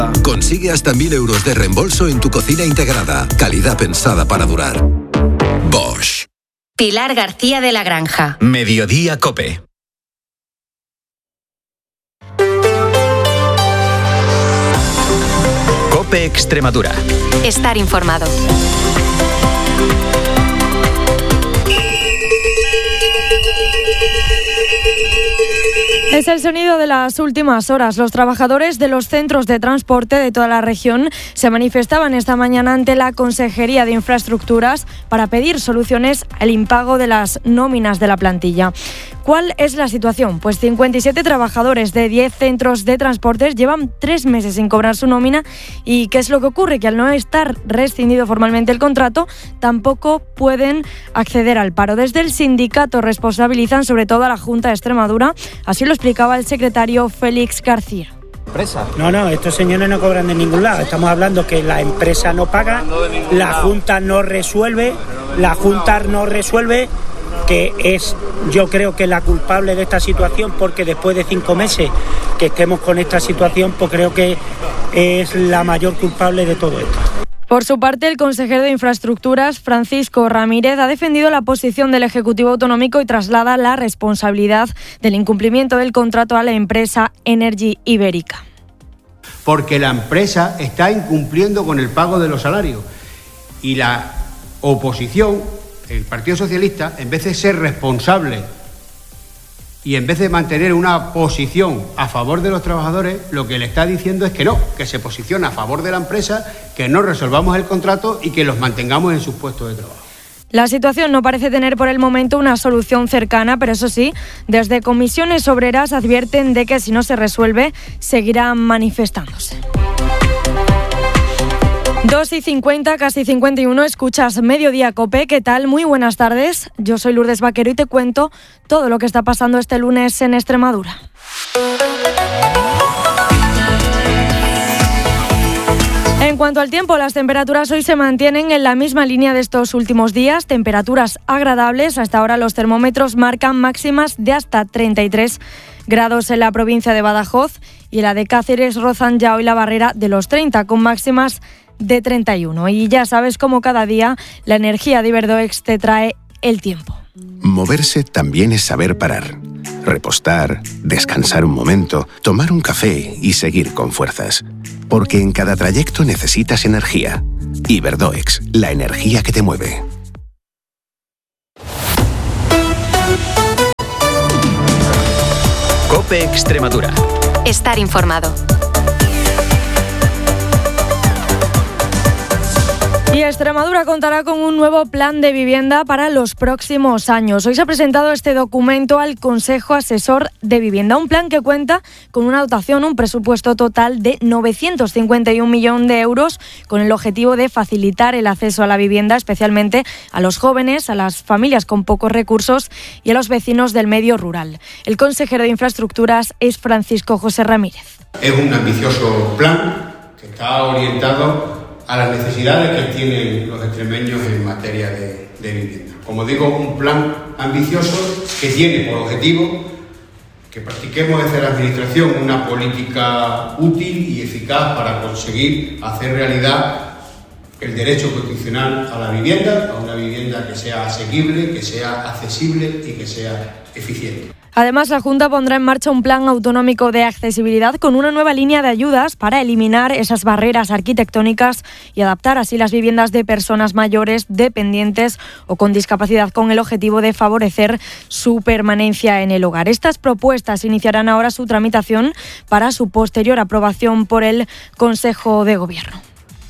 Consigue hasta 1.000 euros de reembolso en tu cocina integrada. Calidad pensada para durar. Bosch. Pilar García de la Granja. Mediodía COPE. COPE Extremadura. Estar informado. Es el sonido de las últimas horas. Los trabajadores de los centros de transporte de toda la región se manifestaban esta mañana ante la Consejería de Infraestructuras para pedir soluciones al impago de las nóminas de la plantilla. ¿Cuál es la situación? Pues 57 trabajadores de 10 centros de transportes llevan 3 meses sin cobrar su nómina. ¿Y qué es lo que ocurre? Que al no estar rescindido formalmente el contrato, tampoco pueden acceder al paro. Desde el sindicato responsabilizan sobre todo a la Junta de Extremadura. Así lo explicaba el secretario Félix García. No, estos señores no cobran de ningún lado. Estamos hablando que la empresa no paga, la Junta no resuelve, que es, yo creo que la culpable de esta situación, porque después de 5 meses que estemos con esta situación, pues creo que es la mayor culpable de todo esto. Por su parte, el consejero de Infraestructuras, Francisco Ramírez, ha defendido la posición del Ejecutivo Autonómico y traslada la responsabilidad del incumplimiento del contrato a la empresa Energy Ibérica. Porque la empresa está incumpliendo con el pago de los salarios y la oposición, el Partido Socialista, en vez de ser responsable y en vez de mantener una posición a favor de los trabajadores, lo que le está diciendo es que no, que se posiciona a favor de la empresa, que no resolvamos el contrato y que los mantengamos en sus puestos de trabajo. La situación no parece tener por el momento una solución cercana, pero eso sí, desde comisiones obreras advierten de que si no se resuelve, seguirán manifestándose. 2:50, casi 51, escuchas Mediodía COPE. ¿Qué tal? Muy buenas tardes. Yo soy Lourdes Vaquero y te cuento todo lo que está pasando este lunes en Extremadura. En cuanto al tiempo, las temperaturas hoy se mantienen en la misma línea de estos últimos días, temperaturas agradables. Hasta ahora los termómetros marcan máximas de hasta 33 grados en la provincia de Badajoz y la de Cáceres rozan ya hoy la barrera de los 30, con máximas de 31. Y ya sabes, como cada día, la energía de Iberdoex te trae el tiempo. Moverse también es saber parar, repostar, descansar un momento, tomar un café y seguir con fuerzas. Porque en cada trayecto necesitas energía. Iberdoex, la energía que te mueve. COPE Extremadura. Estar informado. Y Extremadura contará con un nuevo plan de vivienda para los próximos años. Hoy se ha presentado este documento al Consejo Asesor de Vivienda, un plan que cuenta con una dotación, un presupuesto total de 951 millones de euros, con el objetivo de facilitar el acceso a la vivienda, especialmente a los jóvenes, a las familias con pocos recursos y a los vecinos del medio rural. El consejero de Infraestructuras es Francisco José Ramírez. Es un ambicioso plan que está orientado a las necesidades que tienen los extremeños en materia de vivienda. Como digo, un plan ambicioso que tiene por objetivo que practiquemos desde la Administración una política útil y eficaz para conseguir hacer realidad el derecho constitucional a la vivienda, a una vivienda que sea asequible, que sea accesible y que sea eficiente. Además, la Junta pondrá en marcha un plan autonómico de accesibilidad con una nueva línea de ayudas para eliminar esas barreras arquitectónicas y adaptar así las viviendas de personas mayores, dependientes o con discapacidad, con el objetivo de favorecer su permanencia en el hogar. Estas propuestas iniciarán ahora su tramitación para su posterior aprobación por el Consejo de Gobierno.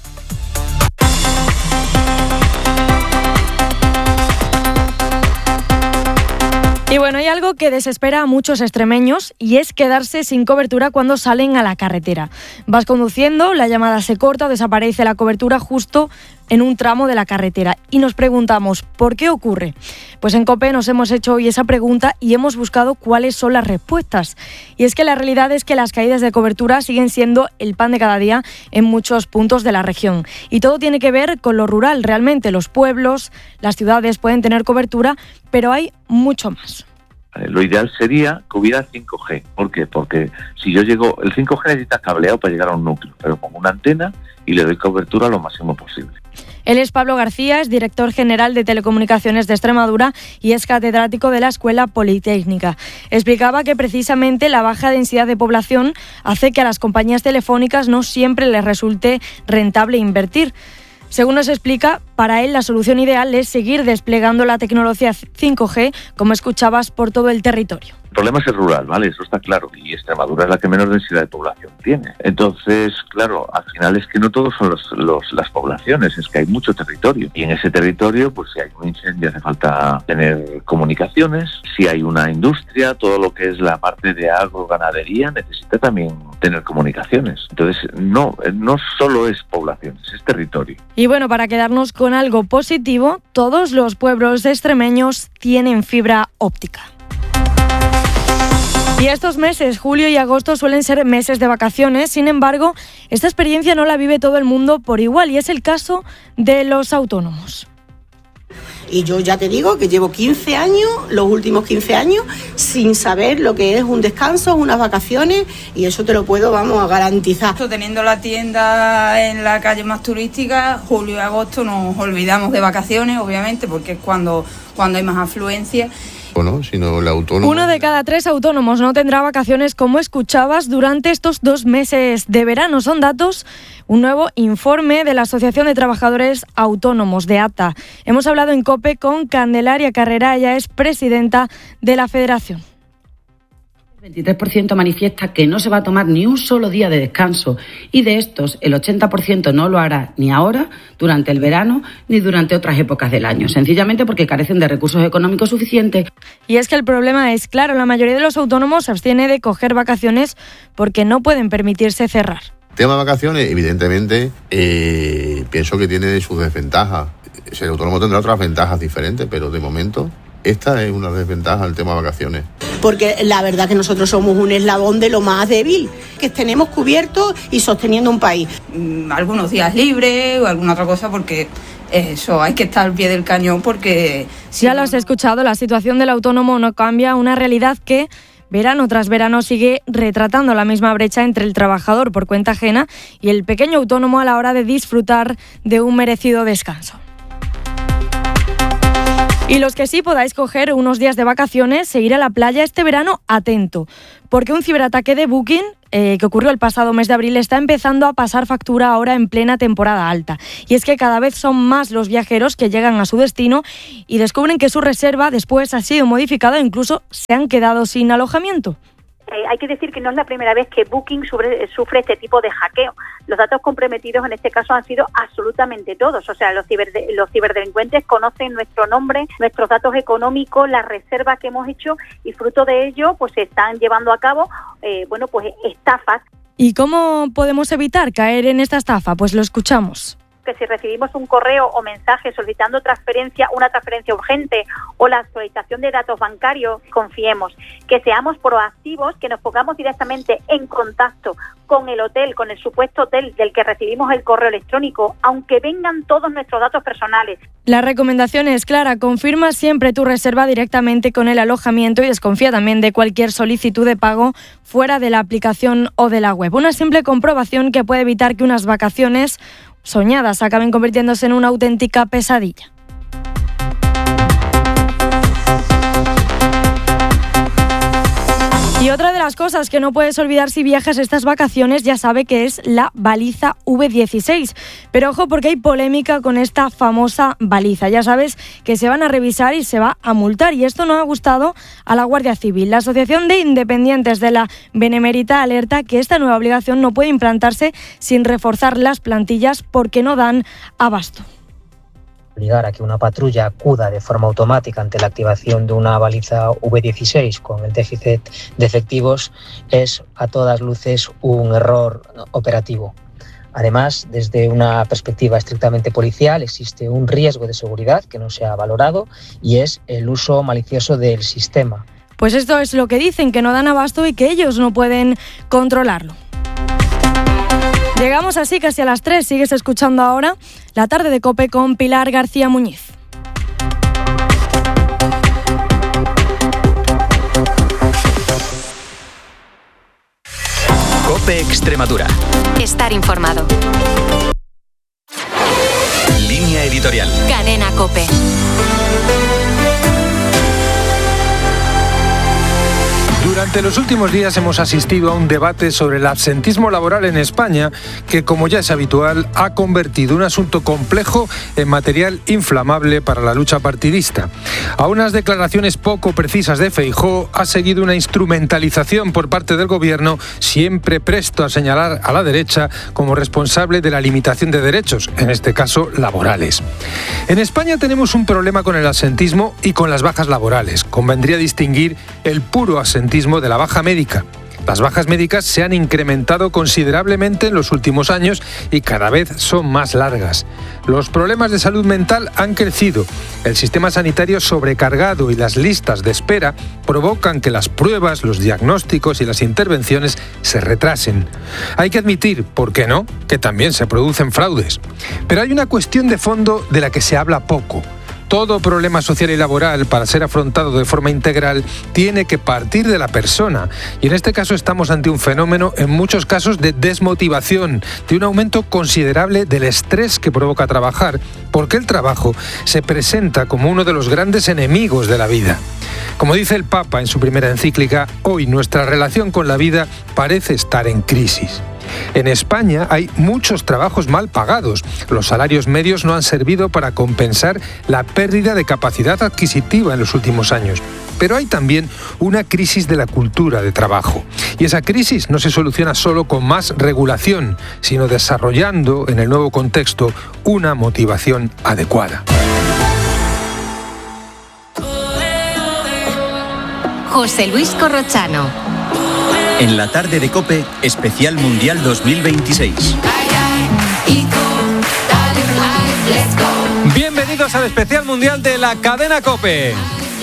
Y bueno, hay algo que desespera a muchos extremeños y es quedarse sin cobertura cuando salen a la carretera. Vas conduciendo, la llamada se corta o desaparece la cobertura justo en un tramo de la carretera. Y nos preguntamos, ¿por qué ocurre? Pues en COPE nos hemos hecho hoy esa pregunta y hemos buscado cuáles son las respuestas. Y es que la realidad es que las caídas de cobertura siguen siendo el pan de cada día en muchos puntos de la región. Y todo tiene que ver con lo rural. Realmente los pueblos, las ciudades pueden tener cobertura, pero hay mucho más. Lo ideal sería que hubiera 5G. ¿Por qué? Porque si yo llego, el 5G necesita cableado para llegar a un núcleo, pero con una antena y le doy cobertura lo máximo posible. Él es Pablo García, es director general de Telecomunicaciones de Extremadura y es catedrático de la Escuela Politécnica. Explicaba que precisamente la baja densidad de población hace que a las compañías telefónicas no siempre les resulte rentable invertir. Según nos explica, para él la solución ideal es seguir desplegando la tecnología 5G, como escuchabas, por todo el territorio. El problema es el rural, ¿vale? Eso está claro. Y Extremadura es la que menos densidad de población tiene. Entonces, claro, al final es que no todos son las poblaciones, es que hay mucho territorio. Y en ese territorio, pues si hay un incendio hace falta tener comunicaciones. Si hay una industria, todo lo que es la parte de agroganadería necesita también tener comunicaciones. Entonces, no solo es poblaciones, es territorio. Y bueno, para quedarnos con algo positivo, todos los pueblos extremeños tienen fibra óptica. Y estos meses, julio y agosto, suelen ser meses de vacaciones. Sin embargo, esta experiencia no la vive todo el mundo por igual y es el caso de los autónomos. Y yo ya te digo que llevo 15 años, los últimos 15 años, sin saber lo que es un descanso, unas vacaciones, y eso te lo puedo, a garantizar. Teniendo la tienda en la calle más turística, julio y agosto nos olvidamos de vacaciones, obviamente, porque es cuando hay más afluencia. ¿No? Sino el autónomo. 1 de cada 3 autónomos no tendrá vacaciones, como escuchabas, durante estos 2 meses de verano. Son datos, un nuevo informe de la Asociación de Trabajadores Autónomos, de ATA. Hemos hablado en COPE con Candelaria Carrera, ella es presidenta de la Federación. El 23% manifiesta que no se va a tomar ni un solo día de descanso y de estos el 80% no lo hará ni ahora, durante el verano, ni durante otras épocas del año, sencillamente porque carecen de recursos económicos suficientes. Y es que el problema es claro, la mayoría de los autónomos se abstiene de coger vacaciones porque no pueden permitirse cerrar. El tema de vacaciones, evidentemente, pienso que tiene sus desventajas. El autónomo tendrá otras ventajas diferentes, pero de momento esta es una desventaja el tema de vacaciones. Porque la verdad que nosotros somos un eslabón de lo más débil, que tenemos cubierto y sosteniendo un país. Algunos días libres o alguna otra cosa, porque eso, hay que estar al pie del cañón porque... Ya lo has escuchado, la situación del autónomo no cambia, una realidad que verano tras verano sigue retratando la misma brecha entre el trabajador por cuenta ajena y el pequeño autónomo a la hora de disfrutar de un merecido descanso. Y los que sí podáis coger unos días de vacaciones e ir a la playa este verano, atento, porque un ciberataque de Booking que ocurrió el pasado mes de abril está empezando a pasar factura ahora en plena temporada alta. Y es que cada vez son más los viajeros que llegan a su destino y descubren que su reserva después ha sido modificada e incluso se han quedado sin alojamiento. Hay que decir que no es la primera vez que Booking sufre este tipo de hackeo. Los datos comprometidos en este caso han sido absolutamente todos. O sea, los ciberdelincuentes conocen nuestro nombre, nuestros datos económicos, las reservas que hemos hecho y fruto de ello pues se están llevando a cabo estafas. ¿Y cómo podemos evitar caer en esta estafa? Pues lo escuchamos. Que si recibimos un correo o mensaje solicitando una transferencia urgente o la actualización de datos bancarios, confiemos, que seamos proactivos, que nos pongamos directamente en contacto con el hotel, con el supuesto hotel del que recibimos el correo electrónico, aunque vengan todos nuestros datos personales. La recomendación es clara, confirma siempre tu reserva directamente con el alojamiento y desconfía también de cualquier solicitud de pago fuera de la aplicación o de la web. Una simple comprobación que puede evitar que unas vacaciones soñadas acaben convirtiéndose en una auténtica pesadilla. Y otra de las cosas que no puedes olvidar si viajas estas vacaciones, ya sabe que es la baliza V16. Pero ojo porque hay polémica con esta famosa baliza. Ya sabes que se van a revisar y se va a multar y esto no ha gustado a la Guardia Civil. La Asociación de Independientes de la Benemérita alerta que esta nueva obligación no puede implantarse sin reforzar las plantillas porque no dan abasto. Obligar a que una patrulla acuda de forma automática ante la activación de una baliza V16 con el déficit de efectivos es a todas luces un error operativo. Además, desde una perspectiva estrictamente policial, existe un riesgo de seguridad que no se ha valorado y es el uso malicioso del sistema. Pues esto es lo que dicen, que no dan abasto y que ellos no pueden controlarlo. Llegamos así casi a las 3. Sigues escuchando ahora La Tarde de COPE con Pilar García Muñiz. COPE Extremadura. Estar informado. Línea editorial. Cadena COPE. Durante los últimos días hemos asistido a un debate sobre el absentismo laboral en España que, como ya es habitual, ha convertido un asunto complejo en material inflamable para la lucha partidista. A unas declaraciones poco precisas de Feijóo ha seguido una instrumentalización por parte del Gobierno, siempre presto a señalar a la derecha como responsable de la limitación de derechos, en este caso laborales. En España tenemos un problema con el absentismo y con las bajas laborales. Convendría distinguir el puro absentismo de la baja médica. Las bajas médicas se han incrementado considerablemente en los últimos años y cada vez son más largas. Los problemas de salud mental han crecido. El sistema sanitario sobrecargado y las listas de espera provocan que las pruebas, los diagnósticos y las intervenciones se retrasen. Hay que admitir, ¿por qué no?, que también se producen fraudes. Pero hay una cuestión de fondo de la que se habla poco. Todo problema social y laboral, para ser afrontado de forma integral, tiene que partir de la persona. Y en este caso estamos ante un fenómeno, en muchos casos, de desmotivación, de un aumento considerable del estrés que provoca trabajar, porque el trabajo se presenta como uno de los grandes enemigos de la vida. Como dice el Papa en su primera encíclica, hoy nuestra relación con la vida parece estar en crisis. En España hay muchos trabajos mal pagados. Los salarios medios no han servido para compensar la pérdida de capacidad adquisitiva en los últimos años. Pero hay también una crisis de la cultura de trabajo. Y esa crisis no se soluciona solo con más regulación, sino desarrollando en el nuevo contexto una motivación adecuada. José Luis Corrochano. En la tarde de COPE, especial Mundial 2026. Bienvenidos al especial Mundial de la cadena COPE.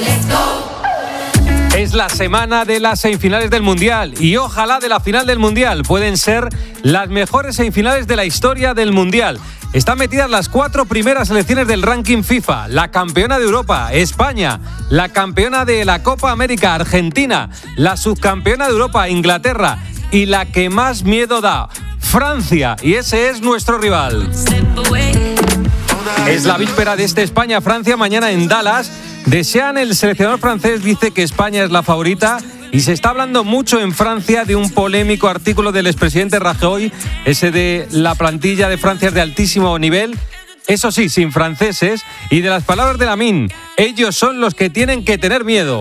Es la semana de las semifinales del Mundial y ojalá de la final del Mundial. Pueden ser las mejores semifinales de la historia del Mundial. Están metidas las 4 primeras selecciones del ranking FIFA. La campeona de Europa, España. La campeona de la Copa América, Argentina. La subcampeona de Europa, Inglaterra. Y la que más miedo da, Francia. Y ese es nuestro rival. Es la víspera de este España-Francia mañana en Dallas. Desean, el seleccionador francés dice que España es la favorita. Y se está hablando mucho en Francia de un polémico artículo del expresidente Rajoy, ese de la plantilla de Francia es de altísimo nivel, eso sí, sin franceses, y de las palabras de Lamine, ellos son los que tienen que tener miedo.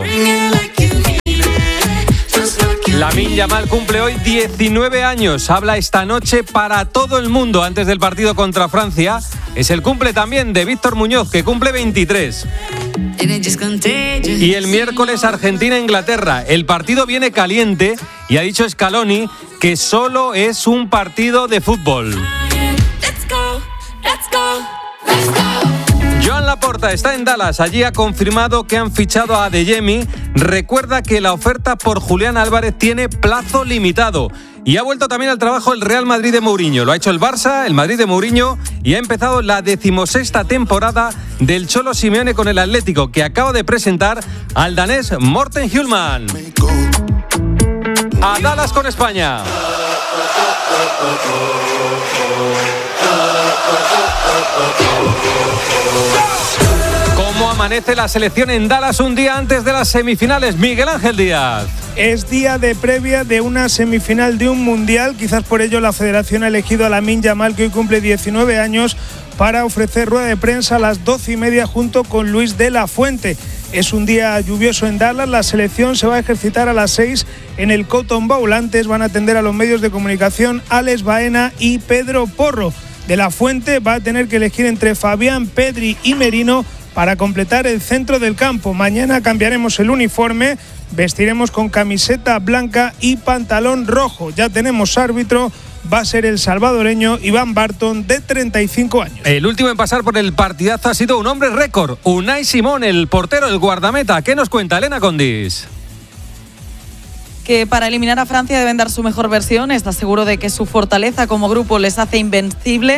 Lamine Yamal cumple hoy 19 años, habla esta noche para todo el mundo antes del partido contra Francia. Es el cumple también de Víctor Muñoz, que cumple 23. Y el miércoles Argentina-Inglaterra. El partido viene caliente y ha dicho Scaloni que solo es un partido de fútbol. Joan Laporta está en Dallas. Allí ha confirmado que han fichado a Adeyemi. Recuerda que la oferta por Julián Álvarez tiene plazo limitado. Y ha vuelto también al trabajo el Real Madrid de Mourinho. Lo ha hecho el Barça, el Madrid de Mourinho, y ha empezado la 16ª temporada del Cholo Simeone con el Atlético, que acaba de presentar al danés Morten Hjulmand. A Dallas con España. ¿Cómo amanece la selección en Dallas un día antes de las semifinales? Miguel Ángel Díaz. Es día de previa de una semifinal de un mundial. Quizás por ello la federación ha elegido a Lamine Yamal, que hoy cumple 19 años, para ofrecer rueda de prensa a las 12:30 junto con Luis de la Fuente. Es un día lluvioso en Dallas. La selección se va a ejercitar a las 6 en el Cotton Bowl. Antes van a atender a los medios de comunicación Alex Baena y Pedro Porro. De la Fuente va a tener que elegir entre Fabián, Pedri y Merino para completar el centro del campo. Mañana cambiaremos el uniforme, vestiremos con camiseta blanca y pantalón rojo. Ya tenemos árbitro, va a ser el salvadoreño Iván Barton, de 35 años. El último en pasar por el partidazo ha sido un hombre récord, Unai Simón, el portero, el guardameta. ¿Qué nos cuenta Elena Condis? Que para eliminar a Francia deben dar su mejor versión. Está seguro de que su fortaleza como grupo les hace invencibles.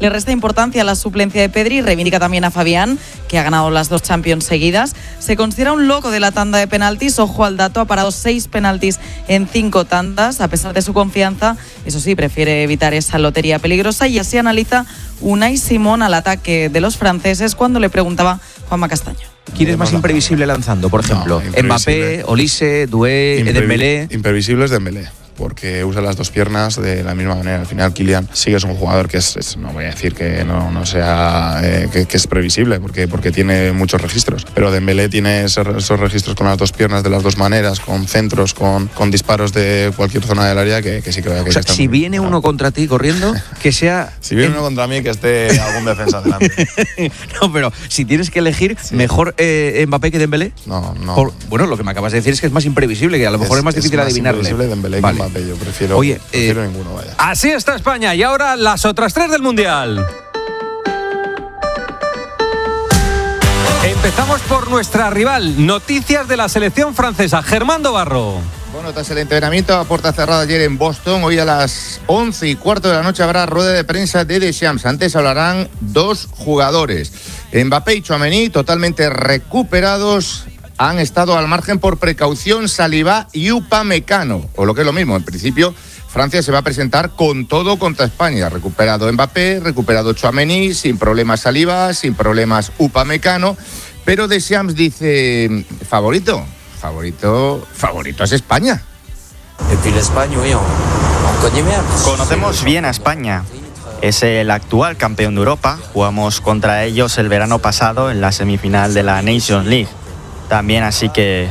le resta importancia a la suplencia de Pedri y reivindica también a Fabián, que ha ganado las 2 Champions seguidas. Se considera un loco de la tanda de penaltis. Ojo al dato, ha parado 6 penaltis en 5 tandas. A pesar de su confianza, eso sí, prefiere evitar esa lotería peligrosa, y así analiza Unai Simón al ataque de los franceses cuando le preguntaba Juanma Castaño. ¿Quién es más imprevisible lanzando, por ejemplo? Mbappé, Olise, Doué, Dembélé. Imprevisible es Dembélé, porque usa las 2 piernas de la misma manera. Al final Kylian sí que es un jugador que no voy a decir que no sea que es previsible, porque tiene muchos registros, pero Dembélé tiene esos registros con las 2 piernas de las 2 maneras, con centros, con disparos de cualquier zona del área que sí creo que o sea, si viene uno contra ti corriendo, que sea... Si viene uno contra mí, que esté algún defensa delante. No, pero si tienes que elegir, ¿mejor Mbappé que Dembélé? No. Bueno, lo que me acabas de decir es que es más imprevisible, que a lo mejor es más difícil adivinarle. Es más imprevisible Dembélé que Mbappé, yo prefiero ninguno, vaya. Así está España, y ahora las otras 3 del Mundial. Empezamos por nuestra rival. Noticias de la selección francesa. Germán Dobarro. Bueno, tras el entrenamiento a puerta cerrada ayer en Boston, hoy a las 11:15 de la noche habrá rueda de prensa de Deschamps. Antes hablarán 2 jugadores. Mbappé y Tchouaméni, totalmente recuperados, han estado al margen por precaución Saliba y Upamecano, o lo que es lo mismo, en principio Francia se va a presentar con todo contra España. Recuperado Mbappé, recuperado Tchouaméni, sin problemas Saliba, sin problemas Upamecano, pero Deschamps dice, favorito es España. Conocemos bien a España. Es el actual campeón de Europa. Jugamos contra ellos el verano pasado en la semifinal de la Nations League. También, así que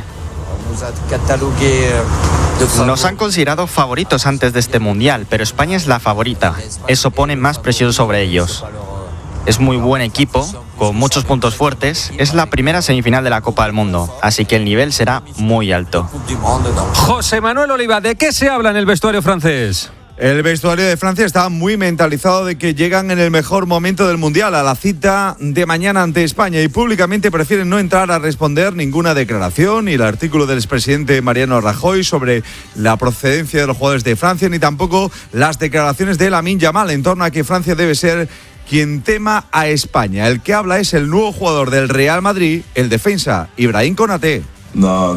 nos han considerado favoritos antes de este Mundial, pero España es la favorita. Eso pone más presión sobre ellos. Es muy buen equipo, con muchos puntos fuertes. Es la primera semifinal de la Copa del Mundo, así que el nivel será muy alto. José Manuel Oliva, ¿de qué se habla en el vestuario francés? El vestuario de Francia está muy mentalizado de que llegan en el mejor momento del Mundial, a la cita de mañana ante España, y públicamente prefieren no entrar a responder ninguna declaración, ni el artículo del expresidente Mariano Rajoy sobre la procedencia de los jugadores de Francia, ni tampoco las declaraciones de Lamine Yamal en torno a que Francia debe ser quien tema a España. El que habla es el nuevo jugador del Real Madrid, el defensa Ibrahim Konaté. No.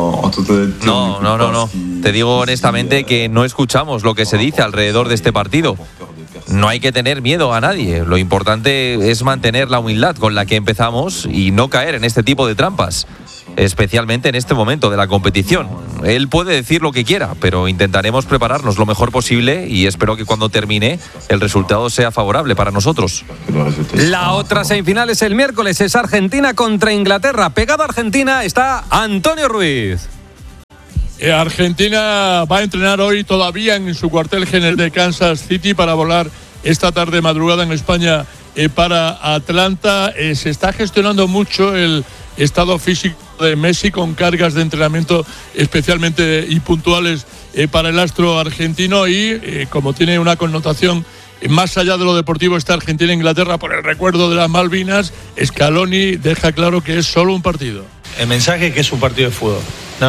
Te digo honestamente que no escuchamos lo que se dice alrededor de este partido. No hay que tener miedo a nadie. Lo importante es mantener la humildad con la que empezamos y no caer en este tipo de trampas, especialmente en este momento de la competición. Él puede decir lo que quiera, pero intentaremos prepararnos lo mejor posible y espero que cuando termine el resultado sea favorable para nosotros. La otra semifinal es el miércoles, es Argentina contra Inglaterra. Pegado a Argentina está Antonio Ruiz. Argentina va a entrenar hoy todavía en su cuartel general de Kansas City para volar esta tarde madrugada en España para Atlanta. Se está gestionando mucho el estado físico de Messi con cargas de entrenamiento especialmente y puntuales para el astro argentino y como tiene una connotación más allá de lo deportivo esta Argentina-Inglaterra por el recuerdo de las Malvinas, Scaloni deja claro que es solo un partido. El mensaje es que es un partido de fútbol.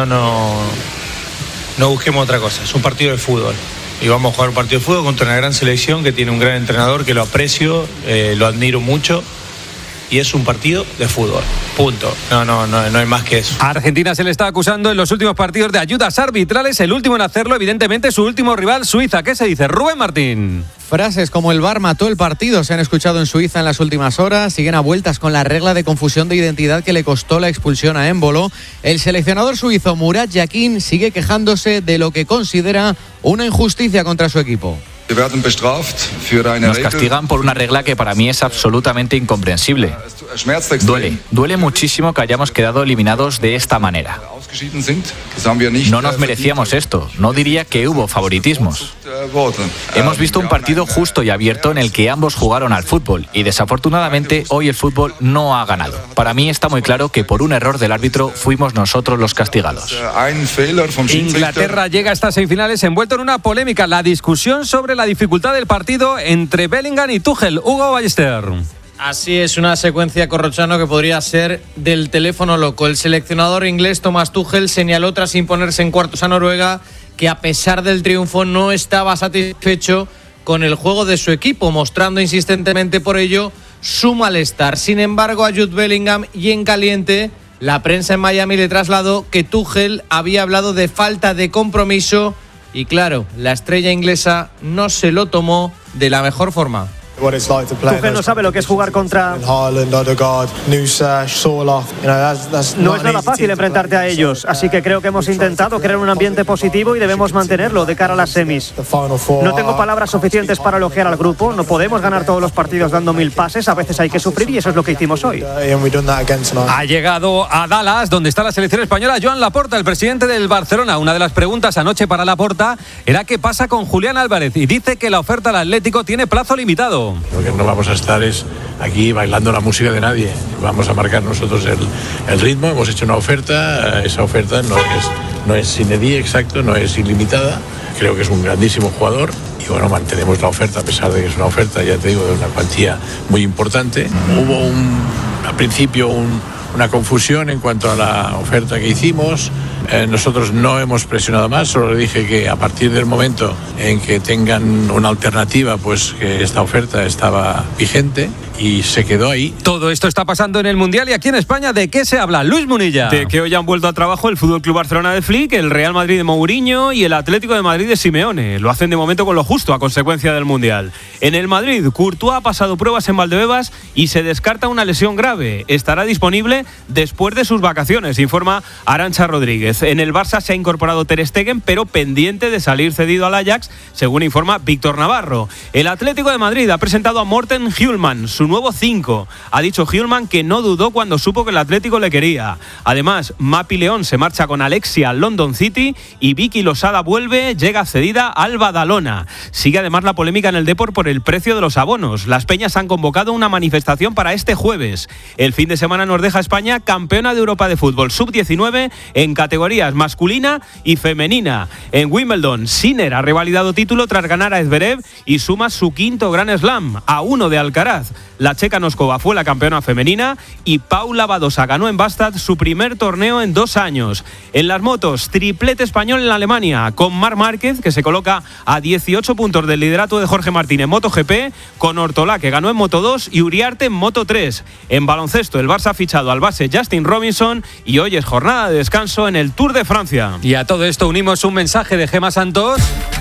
No busquemos otra cosa, es un partido de fútbol. Y vamos a jugar un partido de fútbol contra una gran selección que tiene un gran entrenador que lo aprecio, lo admiro mucho. Y es un partido de fútbol, punto. No hay más que eso. A Argentina se le está acusando en los últimos partidos de ayudas arbitrales. El último en hacerlo, evidentemente, su último rival, Suiza. ¿Qué se dice? Rubén Martín. Frases como el VAR mató el partido se han escuchado en Suiza en las últimas horas. Siguen a vueltas con la regla de confusión de identidad que le costó la expulsión a Embolo. El seleccionador suizo Murat Yakin sigue quejándose de lo que considera una injusticia contra su equipo. Nos castigan por una regla que para mí es absolutamente incomprensible. Duele muchísimo que hayamos quedado eliminados de esta manera. No nos merecíamos esto. No diría que hubo favoritismos. Hemos visto un partido justo y abierto en el que ambos jugaron al fútbol y desafortunadamente hoy el fútbol no ha ganado. Para mí está muy claro que por un error del árbitro fuimos nosotros los castigados. Inglaterra llega a estas semifinales envuelto en una polémica, la discusión sobre la dificultad del partido entre Bellingham y Tuchel. Hugo Ballester. Así es, una secuencia, Corrochano, que podría ser del teléfono loco. El seleccionador inglés Thomas Tuchel señaló tras imponerse en cuartos a Noruega que a pesar del triunfo no estaba satisfecho con el juego de su equipo, mostrando insistentemente por ello su malestar. Sin embargo, a Jude Bellingham y en caliente, la prensa en Miami le trasladó que Tuchel había hablado de falta de compromiso y claro, la estrella inglesa no se lo tomó de la mejor forma. Tuchel no sabe lo que es jugar contra... No es nada fácil enfrentarte a ellos, así que creo que hemos intentado crear un ambiente positivo y debemos mantenerlo de cara a las semis. No tengo palabras suficientes para elogiar al grupo, no podemos ganar todos los partidos dando 1000 pases, a veces hay que sufrir y eso es lo que hicimos hoy. Ha llegado a Dallas, donde está la selección española, Joan Laporta, el presidente del Barcelona. Una de las preguntas anoche para Laporta era qué pasa con Julián Álvarez y dice que la oferta al Atlético tiene plazo limitado. Lo que no vamos a estar es aquí bailando la música de nadie. Vamos a marcar nosotros el ritmo. Hemos hecho una oferta. Esa oferta no es sine die, exacto, no es ilimitada. Creo que es un grandísimo jugador. Y bueno, mantenemos la oferta, a pesar de que es una oferta, ya te digo, de una cuantía muy importante. Hubo al principio una confusión en cuanto a la oferta que hicimos. Nosotros no hemos presionado más, solo le dije que a partir del momento en que tengan una alternativa, pues que esta oferta estaba vigente y se quedó ahí. Todo esto está pasando en el Mundial y aquí en España, ¿de qué se habla? Luis Munilla. De que hoy han vuelto a trabajo el FC Barcelona de Flick, el Real Madrid de Mourinho y el Atlético de Madrid de Simeone. Lo hacen de momento con lo justo a consecuencia del Mundial. En el Madrid, Courtois ha pasado pruebas en Valdebebas y se descarta una lesión grave. Estará disponible después de sus vacaciones, informa Arantxa Rodríguez. En el Barça se ha incorporado Ter Stegen, pero pendiente de salir cedido al Ajax, según informa Víctor Navarro. El Atlético de Madrid ha presentado a Morten Hjulmand, su nuevo 5. Ha dicho Hjulmand que no dudó cuando supo que el Atlético le quería. Además, Mapi León se marcha con Alexia al London City y Vicky Losada vuelve, llega cedida al Badalona. Sigue además la polémica en el Depor por el precio de los abonos. Las Peñas han convocado una manifestación para este jueves. El fin de semana nos deja España campeona de Europa de fútbol sub-19 en categorías masculina y femenina. En Wimbledon, Sinner ha revalidado título tras ganar a Zverev y suma su 5º Grand Slam, a 1 de Alcaraz. La checa Noskova fue la campeona femenina y Paula Badosa ganó en Bastad su primer torneo en 2 años. En las motos, triplete español en Alemania, con Marc Márquez, que se coloca a 18 puntos del liderato de Jorge Martín en MotoGP, con Ortolá, que ganó en Moto2, y Uriarte en Moto3. En baloncesto, el Barça ha fichado al base Justin Robinson y hoy es jornada de descanso en el Tour de Francia. Y a todo esto unimos un mensaje de Gema Santos.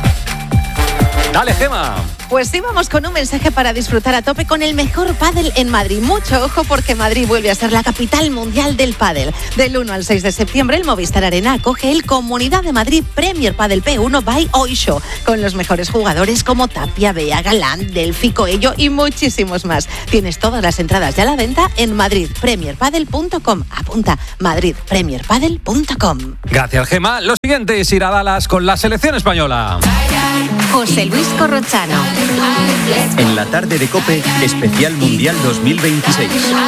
Dale, Gema. Pues sí, vamos con un mensaje para disfrutar a tope con el mejor pádel en Madrid. Mucho ojo porque Madrid vuelve a ser la capital mundial del pádel. Del 1 al 6 de septiembre, el Movistar Arena acoge el Comunidad de Madrid Premier Padel P1 by Oisho, con los mejores jugadores como Tapia, Bea, Galán, Delphi, Coello y muchísimos más. Tienes todas las entradas ya a la venta en madridpremierpadel.com. Apunta, madridpremierpadel.com. Gracias, Gema. Lo siguiente es ir a Dallas con la selección española. José Luis Corrochano. En la tarde de COPE, especial Mundial 2026.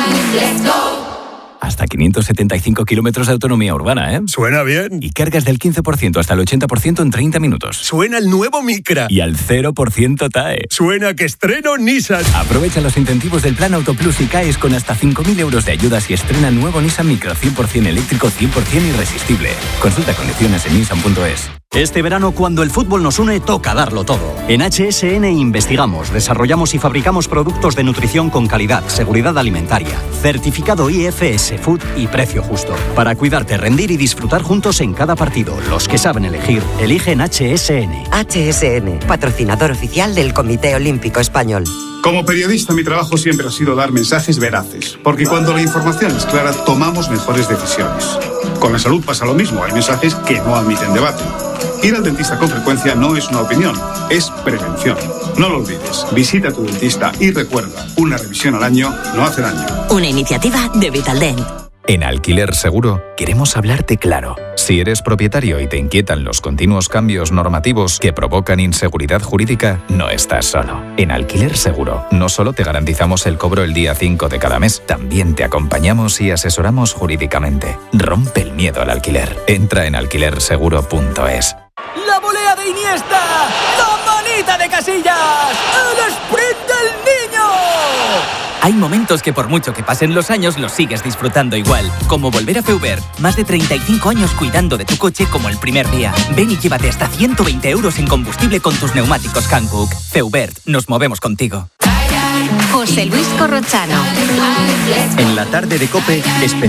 Hasta 575 kilómetros de autonomía urbana, ¿eh? Suena bien. Y cargas del 15% hasta el 80% en 30 minutos. Suena el nuevo Micra. Y al 0% TAE. Suena que estreno Nissan. Aprovecha los incentivos del Plan Auto Plus y CAES con hasta 5.000 euros de ayudas y estrena nuevo Nissan Micra 100% eléctrico, 100% irresistible. Consulta condiciones en nissan.es. Este verano, cuando el fútbol nos une, toca darlo todo. En HSN investigamos, desarrollamos y fabricamos productos de nutrición con calidad, seguridad alimentaria, certificado IFS Food y precio justo. Para cuidarte, rendir y disfrutar juntos en cada partido. Los que saben elegir, eligen HSN. HSN, patrocinador oficial del Comité Olímpico Español. Como periodista, mi trabajo siempre ha sido dar mensajes veraces, porque cuando la información es clara, tomamos mejores decisiones. Con la salud pasa lo mismo, hay mensajes que no admiten debate. Ir al dentista con frecuencia no es una opinión, es prevención. No lo olvides, visita a tu dentista y recuerda, una revisión al año no hace daño. Una iniciativa de Vitaldent. En Alquiler Seguro queremos hablarte claro. Si eres propietario y te inquietan los continuos cambios normativos que provocan inseguridad jurídica, no estás solo. En Alquiler Seguro no solo te garantizamos el cobro el día 5 de cada mes, también te acompañamos y asesoramos jurídicamente. Rompe el miedo al alquiler. Entra en alquilerseguro.es. ¡La volea de Iniesta! ¡La manita de Casillas! ¡El sprint del niño! Hay momentos que por mucho que pasen los años los sigues disfrutando igual. Como volver a Feubert. Más de 35 años cuidando de tu coche como el primer día. Ven y llévate hasta 120 euros en combustible con tus neumáticos Hankook. Feubert, nos movemos contigo. José Luis Corrochano. En la tarde de COPE,